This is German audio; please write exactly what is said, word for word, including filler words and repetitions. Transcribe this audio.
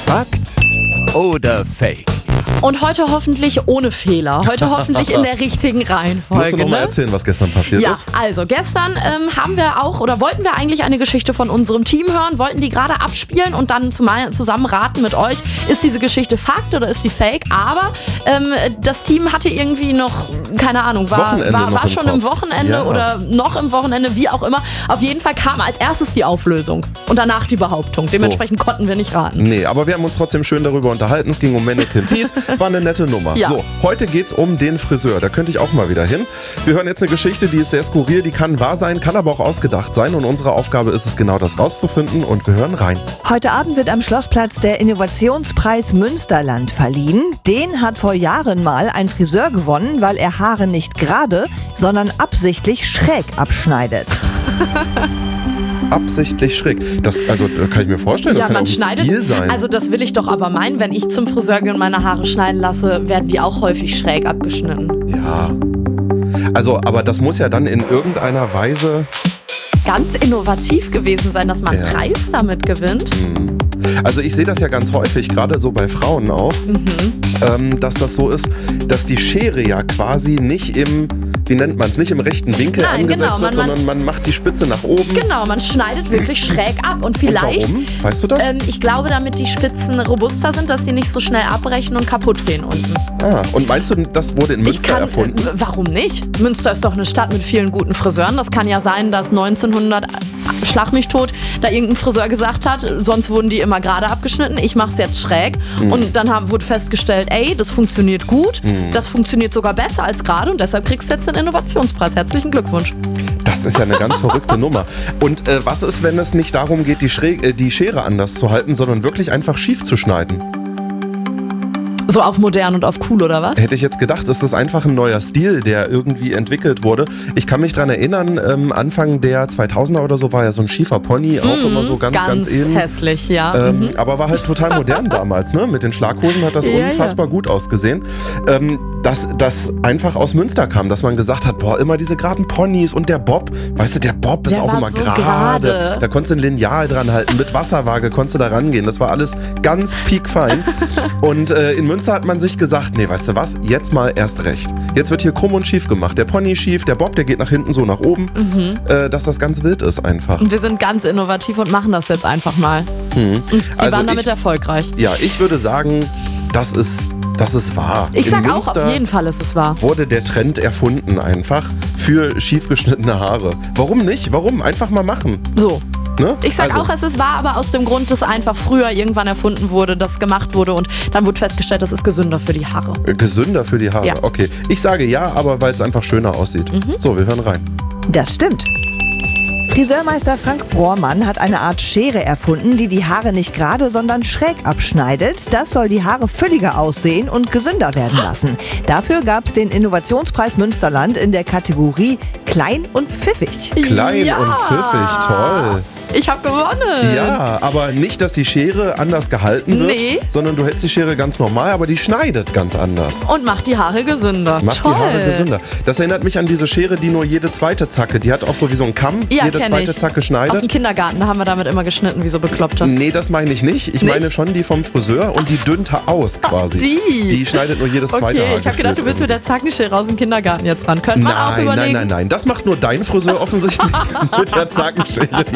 Fakt oder Fake? Und heute hoffentlich ohne Fehler. Heute hoffentlich in der richtigen Reihenfolge. Musst du noch mal ne? erzählen, was gestern passiert ja, ist? Ja, also gestern ähm, haben wir auch, oder wollten wir eigentlich eine Geschichte von unserem Team hören, wollten die gerade abspielen und dann zusammen raten mit euch, ist diese Geschichte Fakt oder ist die Fake? Aber ähm, das Team hatte irgendwie noch, keine Ahnung, war, Wochenende war, noch war im schon Kopf. im Wochenende Ja. oder noch im Wochenende, wie auch immer. Auf jeden Fall kam als erstes die Auflösung und danach die Behauptung. Dementsprechend konnten wir nicht raten. Nee, aber wir haben uns trotzdem schön darüber unterhalten. Es ging um Mannequin Peace. War eine nette Nummer. Ja. So, heute geht's um den Friseur. Da könnte ich auch mal wieder hin. Wir hören jetzt eine Geschichte, die ist sehr skurril. Die kann wahr sein, kann aber auch ausgedacht sein. Und unsere Aufgabe ist es, genau das rauszufinden. Und wir hören rein. Heute Abend wird am Schlossplatz der Innovationspreis Münsterland verliehen. Den hat vor Jahren mal ein Friseur gewonnen, weil er Haare nicht gerade, sondern absichtlich schräg abschneidet. Absichtlich schräg. Das, also, da kann ich mir vorstellen, das Ja, kann man auch ein schneidet. Stil sein. Also das will ich doch aber meinen, wenn ich zum Friseur gehe und meine Haare schneiden lasse, werden die auch häufig schräg abgeschnitten. Ja. Also, aber das muss ja dann in irgendeiner Weise... Ganz innovativ gewesen sein, dass man Ja. Preis damit gewinnt. Hm. Also ich sehe das ja ganz häufig, gerade so bei Frauen auch, Mhm. ähm, dass das so ist, dass die Schere ja quasi nicht im, wie nennt man es, nicht im rechten Winkel Nein, angesetzt genau, wird, man- sondern man macht die Spitze nach oben. Genau, man schneidet wirklich schräg ab. Und Und vielleicht, warum? Weißt du das? ähm, ich glaube, damit die Spitzen robuster sind, dass die nicht so schnell abbrechen und kaputt gehen unten. Ah, und meinst du, das wurde in Ich Münster kann, erfunden? äh, warum nicht? Münster ist doch eine Stadt mit vielen guten Friseuren. Das kann ja sein, dass neunzehnhundert, schlag mich tot, da irgendein Friseur gesagt hat, sonst wurden die immer gerade abgeschnitten, ich mach's jetzt schräg. Mhm. Und dann haben, wurde festgestellt, ey, das funktioniert gut, Mhm. das funktioniert sogar besser als gerade und deshalb kriegst du jetzt den Innovationspreis. Herzlichen Glückwunsch. Das ist ja eine ganz verrückte Nummer. Und äh, was ist, wenn es nicht darum geht, die, Schräg, äh, die Schere anders zu halten, sondern wirklich einfach schief zu schneiden? So auf modern und auf cool, oder was? Hätte ich jetzt gedacht, ist das einfach ein neuer Stil, der irgendwie entwickelt wurde. Ich kann mich dran erinnern, ähm, Anfang der zweitausender oder so war ja so ein schiefer Pony, auch immer so ganz, ganz, Ganz eben. hässlich, ja. Ähm, Mhm. Aber war halt total modern damals, ne? Mit den Schlaghosen hat das Ja, unfassbar gut ausgesehen. Ähm, dass das einfach aus Münster kam, dass man gesagt hat, boah, immer diese geraden Ponys und der Bob, weißt du, der Bob ist Der auch war immer so gerade. gerade. Da konntest du ein Lineal dran halten, mit Wasserwaage konntest du da rangehen. Das war alles ganz piekfein. Und äh, in Münster hat man sich gesagt, nee, weißt du was, jetzt mal erst recht. Jetzt wird hier krumm und schief gemacht. Der Pony schief, der Bob, der geht nach hinten so nach oben, Mhm. äh, dass das ganz wild ist einfach. Und wir sind ganz innovativ und machen das jetzt einfach mal. Mhm. Und die Also waren damit ich- erfolgreich. Ja, ich würde sagen, das ist, das ist wahr. Ich In sag auch, Münster auf jeden Fall ist es wahr. wurde der Trend erfunden einfach für schief geschnittene Haare. Warum nicht? Warum? Einfach mal machen. So. Ne? Ich sag Also, auch, es ist wahr, aber aus dem Grund, dass einfach früher irgendwann erfunden wurde, das gemacht wurde und dann wurde festgestellt, das ist gesünder für die Haare. äh, gesünder für die Haare. Ja. Okay. Ich sage ja, aber weil es einfach schöner aussieht. Mhm. So, wir hören rein. Das stimmt. Friseurmeister Frank Bormann hat eine Art Schere erfunden, die die Haare nicht gerade, sondern schräg abschneidet. Das soll die Haare fülliger aussehen und gesünder werden lassen. Dafür gab es den Innovationspreis Münsterland in der Kategorie Klein und Pfiffig. Klein Ja. und pfiffig, toll. Ich habe gewonnen. Ja, aber nicht, dass die Schere anders gehalten wird, Nee. sondern du hältst die Schere ganz normal, aber die schneidet ganz anders. Und macht die Haare gesünder. Macht Toll. die Haare gesünder. Das erinnert mich an diese Schere, die nur jede zweite Zacke, die hat auch so wie so ein Kamm, Ja, jede kenn zweite ich. Zacke Aus dem schneidet. Kindergarten, da haben wir damit immer geschnitten, wie so Bekloppte. Nee, das meine ich nicht. Ich Nicht? meine schon die vom Friseur und die dünnt aus quasi. die. Die schneidet nur jedes zweite Okay, Haar. ich habe gedacht, du willst mit gefühlt der Zackenschere aus dem Kindergarten jetzt ran. Könnte man auch Nein, überlegen. nein, nein, nein. Das macht nur dein Friseur offensichtlich mit der Zackenschere.